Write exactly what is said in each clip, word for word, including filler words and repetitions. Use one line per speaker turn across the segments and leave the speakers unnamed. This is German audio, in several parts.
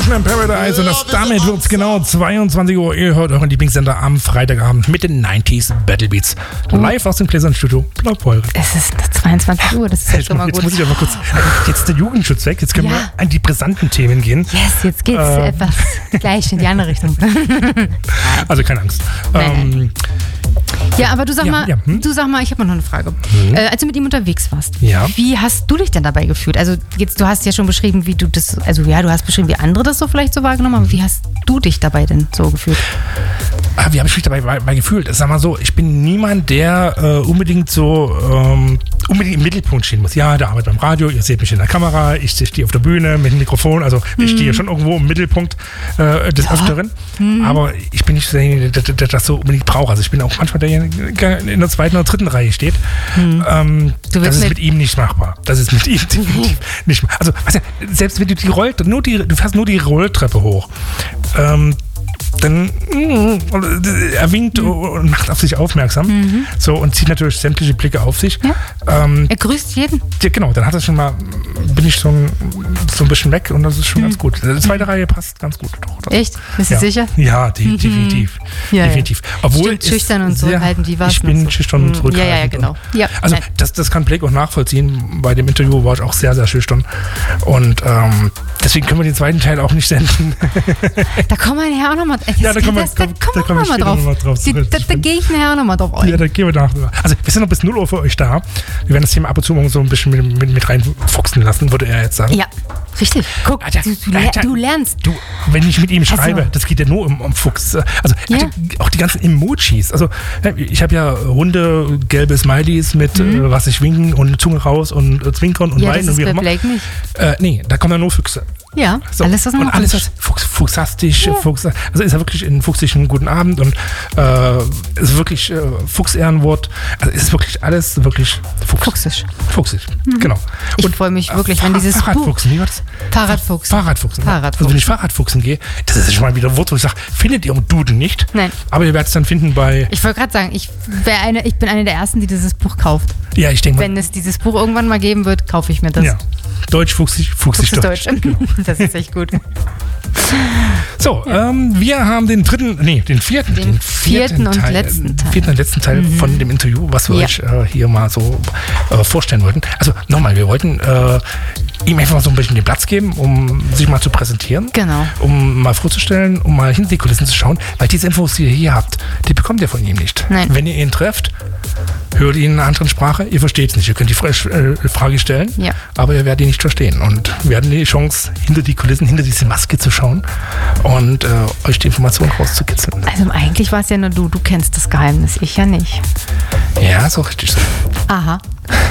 Mission in Paradise und das, damit wird es genau zweiundzwanzig Uhr. Ihr hört euren Lieblingssender am Freitagabend mit den neunziger Battle Beats. Live aus dem Gläsern-Studio. Blaupolre.
Es ist zweiundzwanzig Uhr, das ist ja schon mal
jetzt
gut.
Muss ich aber kurz, jetzt ist der Jugendschutz weg, jetzt können
Ja.
wir an die brisanten Themen gehen.
Yes, jetzt geht's
Ähm.
etwas gleich in die andere Richtung.
Also keine Angst.
Nein, nein.
Ähm,
Ja, aber du sag
Ja,
mal,
ja, hm?
du sag mal, ich habe noch eine Frage.
Mhm.
Äh, als du mit ihm unterwegs warst,
Ja.
wie hast du dich denn dabei gefühlt? Also jetzt, du hast ja schon beschrieben, wie du das, also ja, du hast beschrieben, wie andere das so vielleicht so wahrgenommen haben, aber wie hast du dich dabei denn so gefühlt?
Ah, wie habe ich mich dabei, dabei gefühlt? Sag mal so, ich bin niemand, der äh, unbedingt so ähm, unbedingt im Mittelpunkt stehen muss. Ja, der arbeitet beim Radio, ihr seht mich in der Kamera, ich stehe auf der Bühne mit dem Mikrofon, also
Mhm.
ich stehe ja schon irgendwo im Mittelpunkt äh, des
Ja.
Öfteren.
Mhm.
Aber ich bin nicht derjenige, der, der, der das so unbedingt braucht. Also ich bin auch manchmal derjenige, der in der zweiten oder dritten Reihe steht.
Mhm.
Ähm,
Du
das
willst
ist
mit-
mit ihm nicht machbar. Das ist mit ihm definitiv nicht machbar. Also weißt du, selbst wenn du die Roll, nur die, du fährst nur die Rolltreppe hoch, ähm, dann mm, er winkt und macht auf sich aufmerksam.
Mhm.
So und zieht natürlich sämtliche Blicke auf sich.
Ja.
Ähm,
Er grüßt jeden.
ja, genau, dann hat er schon mal, bin ich so ein, so ein bisschen weg und das ist schon ganz gut. Die zweite Reihe passt ganz gut. Doch, das-
Echt? Bist du
ja.
sicher?
Ja, die, definitiv.
Ja,
definitiv. Obwohl
Stimmt,
es
schüchtern und
sehr-
zurückhaltend, wie war's
Ich
denn
bin
so?
schüchtern und
Mhm.
zurückhaltend.
Ja, ja, ja, genau. Ja,
also
nein.
das, das kann Blake auch nachvollziehen. Bei dem Interview war ich auch sehr, sehr schüchtern. Und ähm, deswegen können wir den zweiten Teil auch nicht senden.
Da kommen wir nachher auch nochmal
Ja, da kommen wir-
das, da
da
kommen
kommen wir
wir
später
nochmal
noch mal
drauf.
drauf
Die,
zurück.
da da gehe ich nachher nochmal drauf ein.
Ja, da gehen wir nach. Also wir sind noch bis null Uhr für euch da. Wir werden das Thema ab und zu mal so ein bisschen mit, mit, mit reinfuchsen lassen, würde er jetzt sagen.
Ja, richtig. Guck,
Alter,
du, du,
Alter.
ler- du lernst.
Du, wenn ich mit ihm schreibe,
Also-
das geht ja nur um, um Fuchs. Also
Ja.
Alter, auch die ganzen Emojis. Also ich habe ja runde gelbe Smileys mit äh, was ich winken und Zunge raus und äh, zwinkern und
Mhm. Ja,
weinen
das
und
ist
wie auch
bei
immer.
Blake nicht.
Äh, nee, da kommen ja nur Füchse.
Ja,
So.
alles, was man
und alles was Fuchs, fuchsastisch,
Ja.
Fuchs, also ist ja wirklich ein fuchsischen guten Abend und äh, ist wirklich äh, Fuchsehrenwort. Also ist wirklich alles wirklich Fuchs.
Fuchsisch.
Fuchsig, genau.
Ich
Und,
freue mich
äh,
wirklich, wenn
Fahr-
dieses Buch...
Fahrradfuchsen, wie war das?
Fahrradfuchs.
Fahrradfuchsen. ne?
Fahrradfuchsen.
Also wenn ich Fahrradfuchsen gehe, das ist schon mal wieder ein Wort, wo ich sage, findet ihr im Duden nicht.
Nein.
Aber ihr werdet es dann finden bei,
Ich wollte gerade sagen, ich, wär eine, ich bin eine der Ersten, die dieses Buch kauft.
ja, ich denke mal,
Wenn es dieses Buch irgendwann mal geben wird, kaufe ich mir das.
ja, Deutsch, fuchsig, fuchsig,
Fuchs
Deutsch.
ist Deutsch. Das ist echt gut.
So, ähm, wir haben den dritten, nee, den vierten,
Den vierten und
Teil,
letzten Teil.
vierten und letzten Teil von dem Interview, was wir
Ja.
euch äh, hier mal so äh, vorstellen wollten. Also nochmal, wir wollten äh, ihm einfach mal so ein bisschen den Platz geben, um sich mal zu präsentieren.
Genau.
Um mal vorzustellen, um mal hinter die Kulissen zu schauen, weil diese Infos, die ihr hier habt, die bekommt ihr von ihm nicht.
Nein.
Wenn ihr ihn trefft, hört ihn in einer anderen Sprache, ihr versteht es nicht. Ihr könnt die Fra äh, Frage stellen,
Ja.
aber ihr werdet ihn nicht verstehen. Und wir hatten die Chance, hinter die Kulissen, hinter diese Maske zu schauen und äh, euch die Informationen rauszukitzeln.
Also eigentlich war es ja nur du, du kennst das Geheimnis, ich ja nicht.
Ja, ist auch richtig so.
Aha.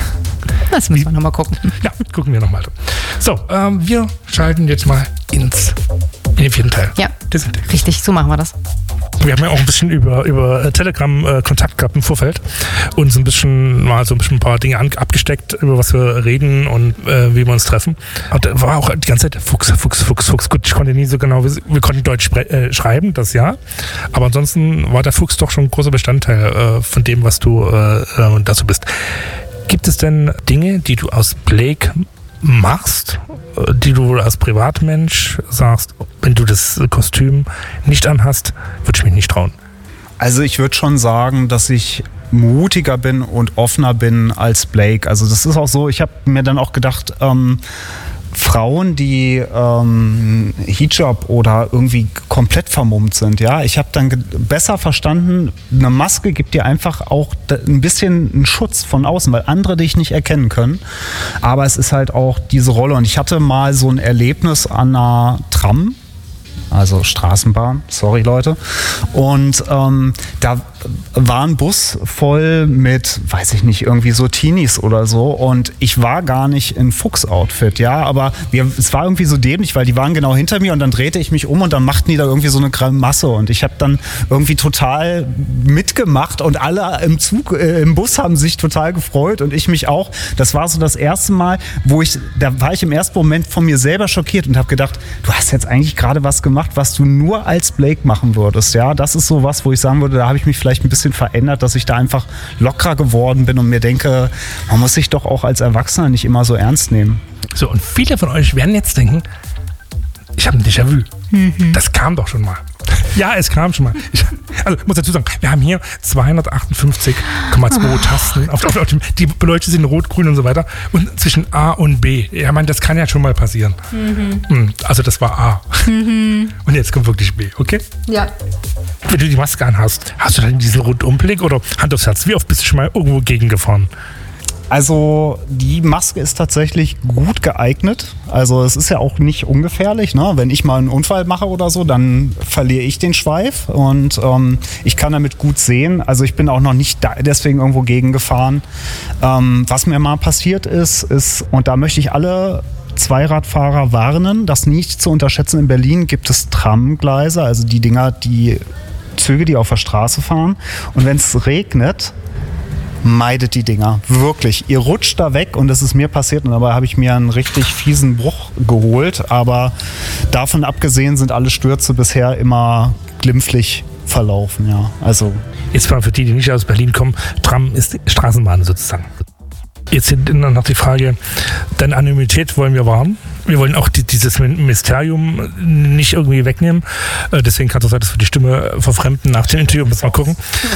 Das müssen wir nochmal gucken.
Ja, gucken wir nochmal. So, ähm, wir schalten jetzt mal ins, in den vierten Teil.
Ja.
des Interviews.
Richtig, so machen wir das.
Wir haben ja auch ein bisschen über, über Telegram äh, Kontakt gehabt im Vorfeld und so ein bisschen mal so ein, bisschen ein paar Dinge an, abgesteckt, über was wir reden und äh, wie wir uns treffen. Und da war auch die ganze Zeit Fuchs, Fuchs, Fuchs, Fuchs. Gut, ich konnte nie so genau, wir, wir konnten Deutsch spre- äh, schreiben, das ja. Aber ansonsten war der Fuchs doch schon ein großer Bestandteil äh, von dem, was du äh, äh, dazu bist. Gibt es denn Dinge, die du aus Blake machst, äh, die du als Privatmensch sagst, wenn du das Kostüm nicht anhast, würde ich mich nicht trauen?
Also ich würde schon sagen, dass ich mutiger bin und offener bin als Blake. Also das ist auch so, ich habe mir dann auch gedacht, ähm, Frauen, die ähm, Hijab oder irgendwie komplett vermummt sind, ja, ich habe dann ge- besser verstanden, eine Maske gibt dir einfach auch d- ein bisschen einen Schutz von außen, weil andere dich nicht erkennen können, aber es ist halt auch diese Rolle und ich hatte mal so ein Erlebnis an einer Tram, also Straßenbahn, sorry Leute. Und ähm, da war ein Bus voll mit, weiß ich nicht, irgendwie so Teenies oder so. Und ich war gar nicht in Fuchs-Outfit, ja. Aber wir, es war irgendwie so dämlich, weil die waren genau hinter mir und dann drehte ich mich um und dann machten die da irgendwie so eine Grimasse. Und ich habe dann irgendwie total mitgemacht und alle im Zug, äh, im Bus haben sich total gefreut und ich mich auch. Das war so das erste Mal, wo ich, da war ich im ersten Moment von mir selber schockiert und habe gedacht, du hast jetzt eigentlich gerade was gemacht, was du nur als Blake machen würdest. Ja, das ist so was, wo ich sagen würde, da habe ich mich vielleicht ein bisschen verändert, dass ich da einfach lockerer geworden bin und mir denke, man muss sich doch auch als Erwachsener nicht immer so ernst nehmen.
So, und viele von euch werden jetzt denken, ich habe ein Déjà-vu. Mhm. Das kam doch schon mal. Ja, es kam schon mal. Ich, also muss dazu sagen, wir haben hier zweihundertachtundfünfzig Komma zwei oh. Tasten. Auf, auf, auf dem, die beleuchtet sind rot, grün und so weiter. Und zwischen A und B. Ja, man, das kann ja schon mal passieren. Mhm. Also das war A. Mhm. Und jetzt kommt wirklich B, okay?
Ja.
Wenn du die Maske anhast, hast du dann diesen Rundumblick oder Hand aufs Herz? Wie oft bist du schon mal irgendwo gegengefahren?
Also die Maske ist tatsächlich gut geeignet. Also es ist ja auch nicht ungefährlich. Ne? Wenn ich mal einen Unfall mache oder so, dann verliere ich den Schweif und ähm, ich kann damit gut sehen. Also ich bin auch noch nicht da, deswegen irgendwo gegengefahren. Ähm, was mir mal passiert ist, ist, und da möchte ich alle Zweiradfahrer warnen, das nicht zu unterschätzen. In Berlin gibt es Tramgleise, also die Dinger, die Züge, die auf der Straße fahren. Und wenn es regnet, meidet die Dinger. Wirklich. Ihr rutscht da weg und das ist mir passiert und dabei habe ich mir einen richtig fiesen Bruch geholt. Aber davon abgesehen sind alle Stürze bisher immer glimpflich verlaufen. Ja. Also
jetzt mal für die, die nicht aus Berlin kommen, Tram ist Straßenbahn sozusagen. Jetzt noch die Frage, deine Anonymität wollen wir wahren. Wir wollen auch die, dieses Mysterium nicht irgendwie wegnehmen. Äh, deswegen kannst du sagen, dass wir die Stimme verfremden nach dem Interview. Müssen wir mal gucken.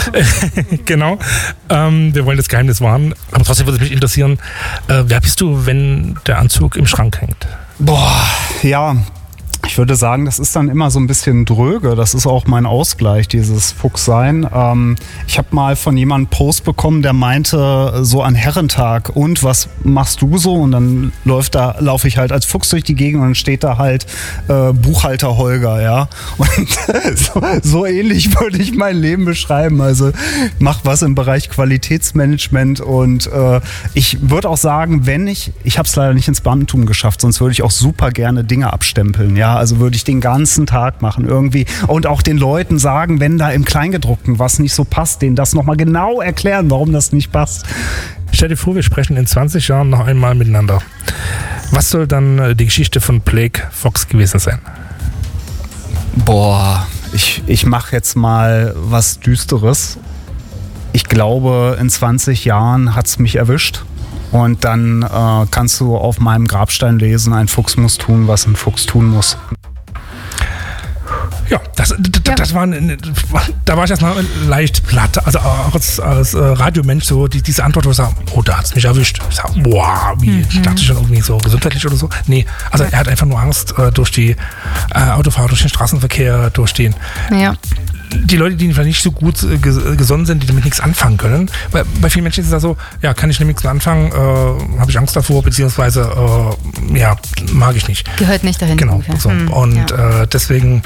Genau. Ähm, wir wollen das Geheimnis wahren. Aber trotzdem würde es mich interessieren, äh, wer bist du, wenn der Anzug im Schrank hängt?
Boah, ja. Ich würde sagen, das ist dann immer so ein bisschen dröge. Das ist auch mein Ausgleich, dieses Fuchssein. Ähm, ich habe mal von jemandem einen Post bekommen, der meinte, so an Herrentag, und was machst du so? Und dann läuft da, laufe ich halt als Fuchs durch die Gegend und dann steht da halt äh, Buchhalter Holger, ja. Und so, so ähnlich würde ich mein Leben beschreiben. Also mach was im Bereich Qualitätsmanagement und äh, ich würde auch sagen, wenn ich, ich habe es leider nicht ins Beamtentum geschafft, sonst würde ich auch super gerne Dinge abstempeln, ja. Also würde ich den ganzen Tag machen irgendwie und auch den Leuten sagen, wenn da im Kleingedruckten was nicht so passt, denen das nochmal genau erklären, warum das nicht passt.
Stell dir vor, wir sprechen in zwanzig Jahren noch einmal miteinander. Was soll dann die Geschichte von Plague Fox gewesen sein?
Boah, ich, ich mache jetzt mal was Düsteres. Ich glaube, in zwanzig Jahren hat es mich erwischt. Und dann äh, kannst du auf meinem Grabstein lesen, ein Fuchs muss tun, was ein Fuchs tun muss.
Ja, das, das, ja. das war eine, da war ich erstmal leicht platt. Also auch als, als Radiomensch so die, diese Antwort, wo ich sage, oh, da hat es mich erwischt. Ich sage, boah, wie, mhm. ich dachte schon irgendwie so gesundheitlich oder so. Nee, also ja. er hat einfach nur Angst äh, durch die äh, Autofahrer, durch den Straßenverkehr, durch den... Ja. Die Leute, die vielleicht nicht so gut äh, gesonnen sind, die damit nichts anfangen können. Weil bei vielen Menschen ist es da so, ja, kann ich damit nichts mehr anfangen, äh, habe ich Angst davor, beziehungsweise, äh, ja, mag ich nicht.
Gehört nicht dahin.
Genau. So. Hm, und ja. äh, deswegen,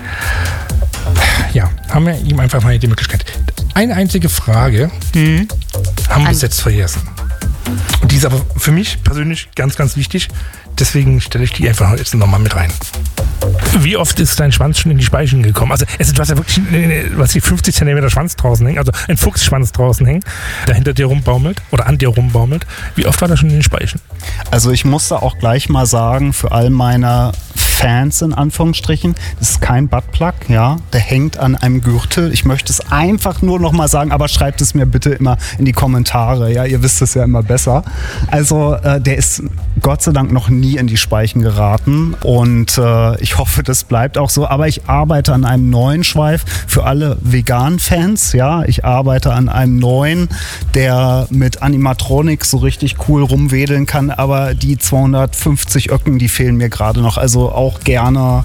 ja, haben wir ihm einfach mal die Möglichkeit. Eine einzige Frage hm. haben wir bis jetzt vergessen. Und die ist aber für mich persönlich ganz, ganz wichtig. Deswegen stelle ich die einfach jetzt nochmal mit rein. Wie oft ist dein Schwanz schon in die Speichen gekommen? Also du hast ja wirklich was die fünfzig Zentimeter Schwanz draußen hängen, also ein Fuchsschwanz draußen hängen, der hinter dir rumbaumelt oder an dir rumbaumelt. Wie oft war das schon in den Speichen?
Also ich musste auch gleich mal sagen, für all meine Fans in Anführungsstrichen, das ist kein Buttplug, ja, der hängt an einem Gürtel. Ich möchte es einfach nur noch mal sagen, aber schreibt es mir bitte immer in die Kommentare, ja, ihr wisst es ja immer besser. Also äh, der ist Gott sei Dank noch nie in die Speichen geraten und äh, ich hoffe, das bleibt auch so, aber ich arbeite an einem neuen Schweif für alle Vegan-Fans, ja, ich arbeite an einem neuen, der mit Animatronics so richtig cool rumwedeln kann, aber die zweihundertfünfzig Öcken, die fehlen mir gerade noch, also auch auch gerne.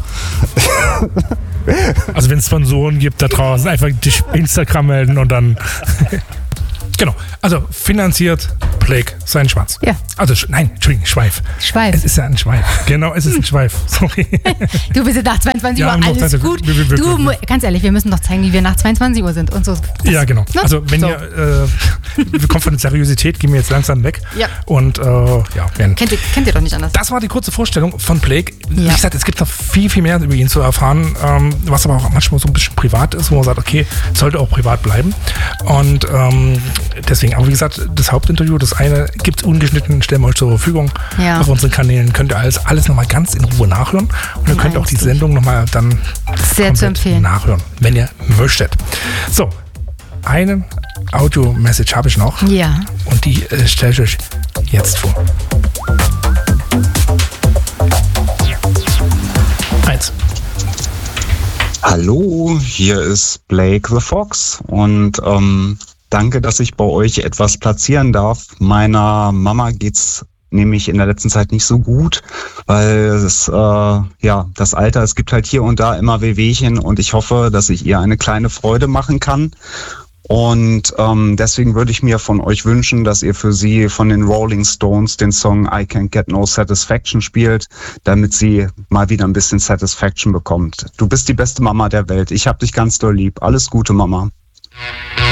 Also wenn es Sponsoren gibt da draußen, einfach dich Instagram melden und dann. Genau, also finanziert Plague seinen Schwanz.
Ja.
Also, nein, Entschuldigung, Schweif.
Schweif.
Es ist ja ein Schweif. Genau, es ist ein Schweif. Sorry.
Du bist jetzt nach zweiundzwanzig
ja,
Uhr, alles
zweiundzwanzig
gut.
Wir, wir, wir,
du, ganz ehrlich, wir müssen doch zeigen, wie wir nach zweiundzwanzig Uhr sind und so. Das,
ja, genau.
Ne?
Also, wenn
so.
ihr, äh, wir kommen von der Seriosität, gehen wir jetzt langsam weg.
Ja.
Und, äh, ja. Werden.
Kennt ihr, kennt ihr doch nicht anders.
Das war die kurze Vorstellung von Plague.
Ja.
Wie gesagt, es gibt noch viel, viel mehr über ihn zu erfahren, ähm, was aber auch manchmal so ein bisschen privat ist, wo man sagt, okay, sollte auch privat bleiben. Und ähm, deswegen, aber wie gesagt, das Hauptinterview, das eine gibt es ungeschnitten, stellen wir euch zur Verfügung ja. auf unseren Kanälen. Könnt ihr alles, alles nochmal ganz in Ruhe nachhören. Und ihr könnt auch die Sendung nochmal dann
sehr zu empfehlen
nachhören, wenn ihr möchtet. So, eine Audio-Message habe ich noch.
Ja.
Und die äh, stelle ich euch jetzt vor. Eins.
Hallo, hier ist Blake the Fox und ähm, danke, dass ich bei euch etwas platzieren darf. Meiner Mama geht's nämlich in der letzten Zeit nicht so gut, weil es, äh, ja, das Alter, es gibt halt hier und da immer Wehwehchen und ich hoffe, dass ich ihr eine kleine Freude machen kann. Und ähm, deswegen würde ich mir von euch wünschen, dass ihr für sie von den Rolling Stones den Song I Can't Get No Satisfaction spielt, damit sie mal wieder ein bisschen Satisfaction bekommt. Du bist die beste Mama der Welt. Ich hab dich ganz doll lieb. Alles Gute, Mama.